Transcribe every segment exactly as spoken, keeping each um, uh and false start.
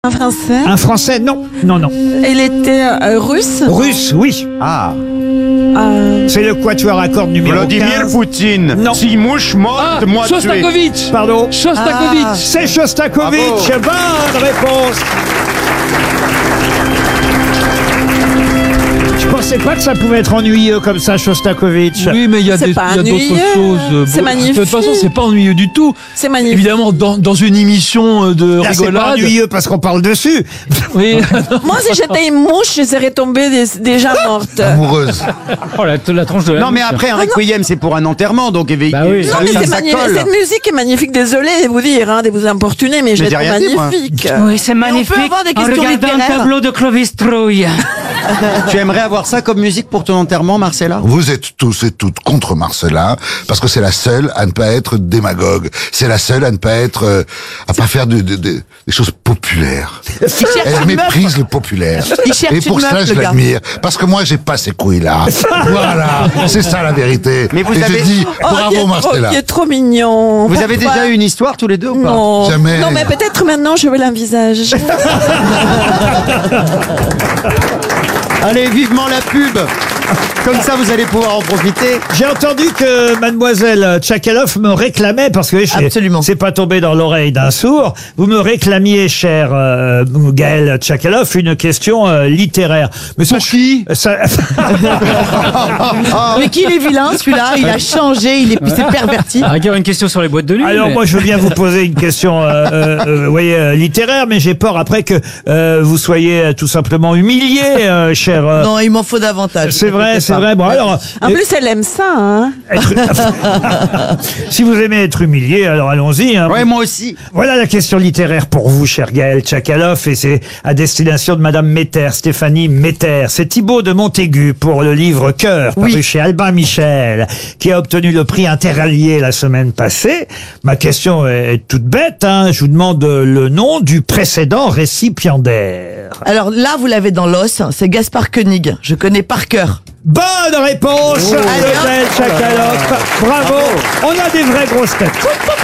Un Français. Un Français, non. Non, non. Il était euh, russe. Russe, oui. Ah. Euh, C'est le quatuor à cordes numéro Vladimir quinze. Poutine. Non. Si mouche morte, Ah, moi tué. Shostakovich. Pardon. Shostakovich. Ah. C'est Shostakovich. Bonne réponse. Je pensais pas que ça pouvait être ennuyeux comme ça, Shostakovich. Oui, mais il y a C'est des- pas il y a d'autres ennuyeux. choses. euh, C'est bon, magnifique. De toute façon, c'est pas ennuyeux du tout. c'est magnifique. Évidemment, dans, dans une émission euh, de Là, c'est pas rigolade. ennuyeux parce qu'on parle dessus. Oui. Moi, si j'étais une mouche, je serais tombée des- déjà morte. Amoureuse. Oh, la, la tranche de la Non, mais mouche. après, un requiem, c'est pour un enterrement, donc évidemment. Bah oui. Non, ça, mais ça, c'est ça magnifique. colle. Cette musique est magnifique. Désolée de vous dire, hein, de vous importuner, mais je Mais la j'ai trouve rien dit, moi. magnifique. Oui, c'est magnifique. on peut avoir des en questions regardant un littéraires. tableau de Clovis Trouille. Tu aimerais avoir ça comme musique pour ton enterrement, Marcella? Vous êtes tous et toutes contre Marcella parce que c'est la seule à ne pas être démagogue. C'est la seule à ne pas être, euh, à pas faire de, de- de- des choses populaires. Elle méprise le populaire. Il cherche Et pour une ça, meuf, je le gars. l'admire. Parce que moi, j'ai pas ces couilles-là. Voilà. C'est ça la vérité. Mais vous et avez- je dis, Oh, il bravo est trop, Marcella. il est trop mignon. Vous avez Pourquoi déjà eu une histoire tous les deux ou pas? Non. Jamais. Non, mais peut-être maintenant, je veux l'envisage. Allez, vivement la pub. Comme ça, vous allez pouvoir en profiter. J'ai entendu que mademoiselle Tchakaloff me réclamait, parce que c'est- Absolument. c'est pas tombé dans l'oreille d'un sourd, vous me réclamiez, cher euh, Gaël Tchakaloff, une question euh, littéraire. Mais ça, Pour qui ça, Mais qu'il est vilain, celui-là. Il a changé, il est, il s'est perverti. Ah, regarde, une question sur les boîtes de nuit. Alors mais- moi je veux bien vous poser une question, euh, euh, euh, vous voyez, euh, littéraire, mais j'ai peur après que euh, vous soyez euh, tout simplement humilié, euh, cher. euh, Non, il m'en faut davantage. c'est vrai, c'est vrai. Bon alors, En euh, plus, elle aime ça, hein. être- si vous aimez être humilié, alors allons-y. Hein. Ouais, moi aussi. Voilà la question littéraire pour vous, cher Gaël Tchakaloff, et c'est à destination de Madame Metter, Stéphanie Metter. C'est Thibaut de Montaigu pour le livre Cœur, paru chez Albin Michel, qui a obtenu le prix Interallié la semaine passée. Ma question est toute bête, hein. Je vous demande le nom du précédent récipiendaire. Alors là, vous l'avez dans l'os, c'est Gaspard Koenig. Je connais par cœur. Bonne réponse de Gaël Tchakaloff. Bravo. On a des vraies grosses têtes.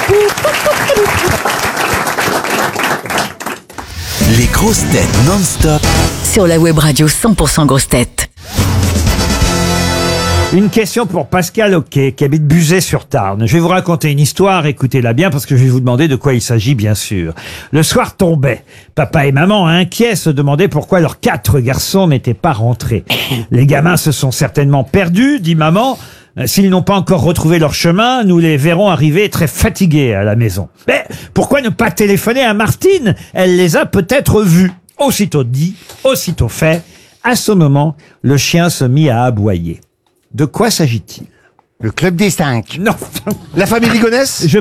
Les grosses têtes non-stop. Sur la web radio cent pour cent grosses têtes. Une question pour Pascal Oquet, qui habite Buzet-sur-Tarn. Je vais vous raconter une histoire, écoutez-la bien, parce que je vais vous demander de quoi il s'agit, bien sûr. Le soir tombait. Papa et maman, inquiets, se demandaient pourquoi leurs quatre garçons n'étaient pas rentrés. Les gamins se sont certainement perdus, dit maman. S'ils n'ont pas encore retrouvé leur chemin, nous les verrons arriver très fatigués à la maison. Mais pourquoi ne pas téléphoner à Martine? Elle les a peut-être vus. Aussitôt dit, aussitôt fait. À ce moment, le chien se mit à aboyer. De quoi s'agit-il? Le club des cinq. Non. La famille Ligonès. Je...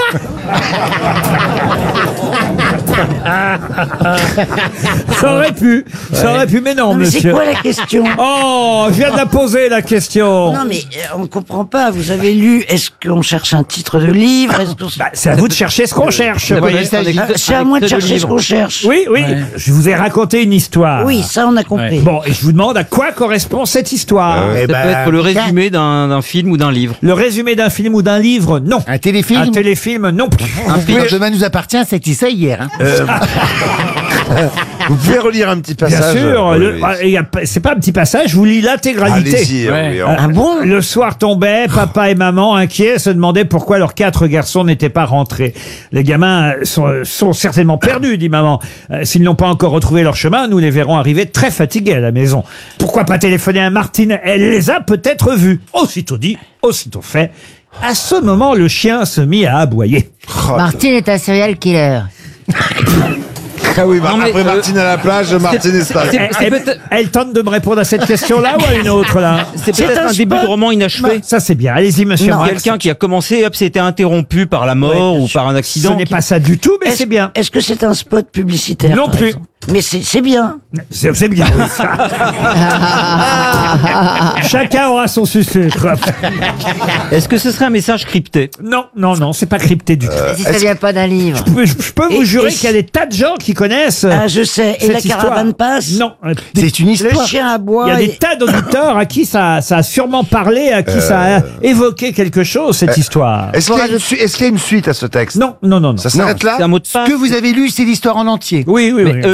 Ça aurait pu, ça aurait pu, mais non, Mais monsieur. c'est quoi la question? Oh, je viens de la poser, la question. Non, mais euh, on comprend pas. Vous avez lu, est-ce qu'on cherche un titre de livre? Est-ce qu'on... Bah, c'est à vous de chercher ce qu'on cherche. La bonne voyez. liste, un ex- Ah, c'est un à moi de extrait chercher ce livre. qu'on cherche. Oui, oui, je vous ai raconté une histoire. Oui, ça, on a compris. Bon, et je vous demande à quoi correspond cette histoire. Eh Ça ben, peut être le résumé d'un d'un film ou d'un livre. Le résumé d'un film ou d'un livre, non. Un téléfilm. Un téléfilm, non plus. Un film. Demain nous appartient, c'est qui ça hier. Hein. Vous pouvez relire un petit Bien passage. sûr, Oui, le- oui. ah, il y a pas- c'est pas un petit passage, je vous lis l'intégralité. Allez-y. Ouais. oui, on- Euh, Ah bon? Le soir tombait, papa et maman, inquiets, se demandaient pourquoi leurs quatre garçons n'étaient pas rentrés. Les gamins sont, sont certainement perdus, dit maman. Euh, S'ils n'ont pas encore retrouvé leur chemin, nous les verrons arriver très fatigués à la maison. Pourquoi pas téléphoner à Martine? Elle les a peut-être vus. Aussitôt dit, aussitôt fait. À ce moment, le chien se mit à aboyer. Martine est un serial killer. Ah oui, bah, Non, mais, après euh, Martine à la plage, Martine est stable. C'est Elle, c'est elle- peut-être elle tente de me répondre à cette question-là ou à une autre, là? c'est peut-être un début de roman inachevé. Ça, c'est bien. Allez-y, monsieur Marx. Quelqu'un qui a commencé, hop, c'était interrompu par la mort ou par un Ce accident. n'est pas ça du tout, mais c'est bien. Est-ce que c'est un spot publicitaire? Non par plus. exemple Mais c'est c'est bien. C'est c'est bien. oui, ça. Chacun aura son sucre. Est-ce que ce serait un message crypté? Non, non, non, c'est pas crypté du tout. Si ça vient pas d'un livre. Je peux- Je peux vous Et- jurer et qu'il y a des tas de gens qui connaissent euh, Ah, je sais. Et cette la histoire. caravane passe? Non. euh, C'est une Le histoire. chien aboie. Il y a des et- tas d'auditeurs à qui ça, ça a sûrement parlé, à qui ça a évoqué quelque chose, cette histoire. Est-ce qu'il y, a une su- est-ce qu'il y a une suite à ce texte? Non, non, non, non. Ça s'arrête là? C'est un mot de passe. Que vous avez lu, c'est l'histoire en entier. Oui, oui, Mais, oui. euh,